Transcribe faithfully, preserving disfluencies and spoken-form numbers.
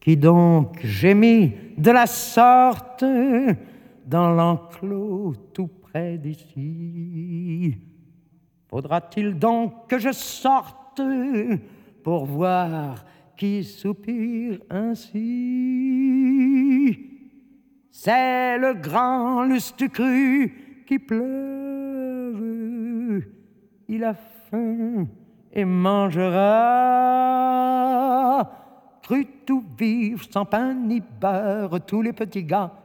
Qui donc gémit de la sorte dans l'enclos tout près d'ici? Faudra-t-il donc que je sorte pour voir qui soupire ainsi? C'est le grand Lustucru qui pleure. Il a faim et mangera. Cru tout vivre, sans pain ni beurre, tous les petits gars